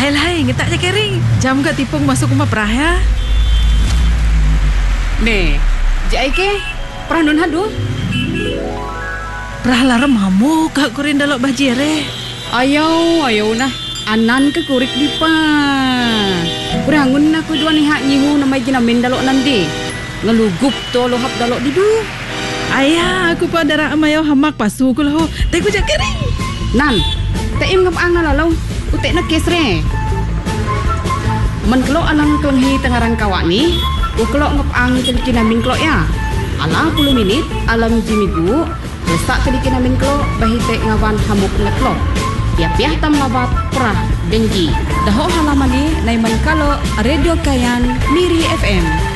Hai, ngetak je kering. Jam ke tipung masuk rumah perah ya. Ne, jai ke? Perah nun hadu? Perah larem hamu kak kurin dalok bajire. Ayo nah. Anan ke kurik dipa. Kurangun aku dua ni hak nyihu namai jinamin dalok nandi. Ngelugup to lohap dalok didu. Ayah, aku pa darah amayo hamak pasu ku lahu. Teku jak kering. Nan, teim ngap ang na lalau. Utek na kesre. Men kelo alang kelenghi tengarang kawak ni. Kelo ngap ang telikinamin kelo ya. Alang 10 minit alang jimigu. Lesak telikinamin kelo bahitek ngawan hamuk ngeklo. Piah-piah tam labat perah benji. Daho halaman ni naiman kalo Radio Kayan Miri FM.